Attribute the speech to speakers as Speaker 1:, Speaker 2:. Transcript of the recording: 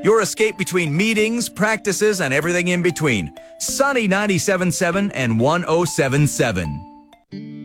Speaker 1: Your escape between meetings, practices, and everything in between. Sunny 97.7 and 107.7.